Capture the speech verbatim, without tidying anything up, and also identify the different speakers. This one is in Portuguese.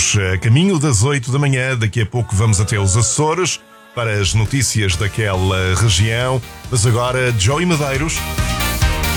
Speaker 1: Estamos a caminho das oito da manhã. Daqui a pouco vamos até os Açores para as notícias daquela região. Mas agora, Joey Medeiros.